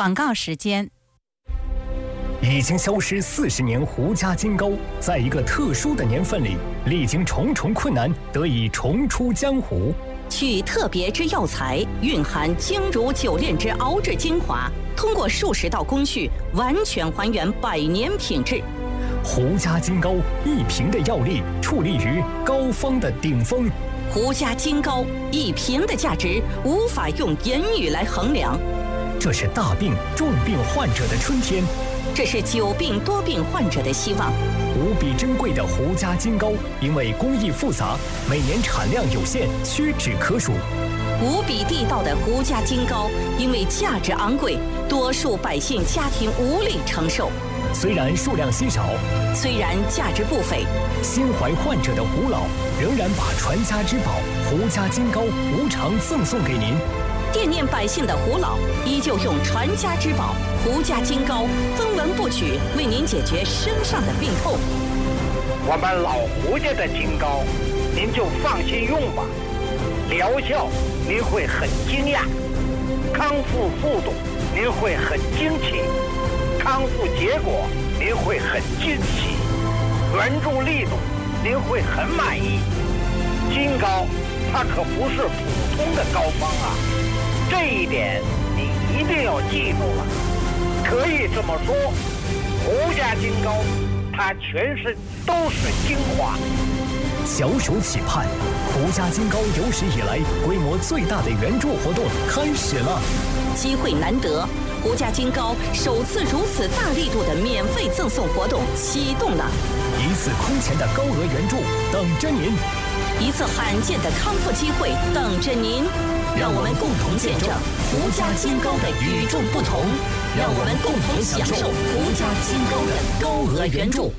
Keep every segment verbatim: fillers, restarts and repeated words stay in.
广告时间。 已经消失四十年胡家金糕，在一个特殊的年份里，历经重重困难，得以重出江湖。 取特别之药材，蕴含精如九炼之熬制精华，通过数十道工序，完全还原百年品质。 胡家金糕一瓶的药力，矗立于膏方的顶峰。 胡家金糕一瓶的价值，无法用言语来衡量。 这是大病重病患者的春天， 这是久病多病患者的希望。 无比珍贵的胡家金糕，因为工艺复杂，每年产量有限，屈指可数。 无比地道的胡家金糕，因为价值昂贵，多数百姓家庭无力承受。 虽然数量稀少， 虽然价值不菲， 心怀患者的胡老仍然把传家之宝胡家金糕无偿赠送给您。 惦念百姓的胡老依旧用传家之宝胡家金糕分文不取，为您解决身上的病痛。 我们老胡家的金糕，您就放心用吧，疗效您会很惊讶，康复速度您会很惊奇，康复结果您会很惊喜，援助力度您会很满意。金糕它可不是普通的膏方啊，这一点你一定要记住了。可以这么说，胡家金糕它全身都是精华。 小手期盼，胡家金糕有史以来规模最大的援助活动开始了。 机会难得，胡家金糕首次如此大力度的免费赠送活动启动了。 一次空前的高额援助等着您， 一次罕见的康复机会等着您。让我们共同见证胡家金糕的与众不同，让我们共同享受胡家金糕的高额援助。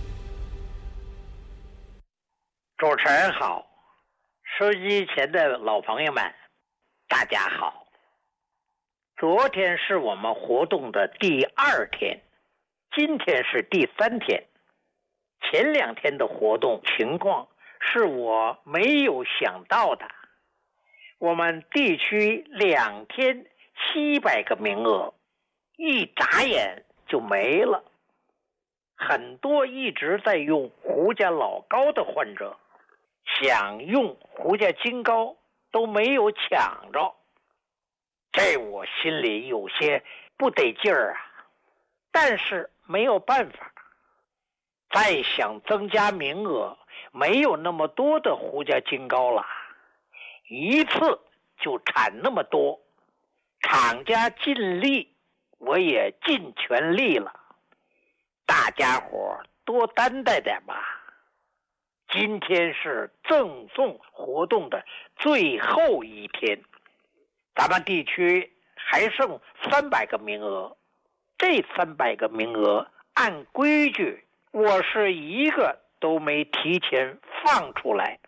主持人好，收机前的老朋友们，大家好。昨天是我们活动的第二天，今天是第三天。前两天的活动情况是我没有想到的。我们地区两天七百个名额，一眨眼就没了。很多一直在用胡家老膏的患者，想用胡家金膏都没有抢着，这我心里有些不得劲儿啊。但是没有办法，再想增加名额，没有那么多的胡家金膏了。一次就产那么多，厂家尽力，我也尽全力了，大家伙多担待点吧。今天是赠送活动的最后一天，咱们地区还剩三百个名额，这三百个名额按规矩我是一个都没提前放出来。